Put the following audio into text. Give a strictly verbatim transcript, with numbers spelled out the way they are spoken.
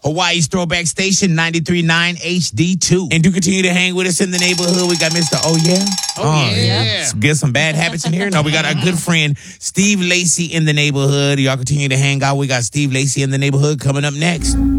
Hawaii's throwback station, ninety-three point nine H D two. And do continue to hang with us in the neighborhood. We got Mister Oh Yeah. Oh, yeah. Get some bad habits in here. No, we got our good friend Steve Lacy in the neighborhood. Y'all continue to hang out. We got Steve Lacy in the neighborhood coming up next.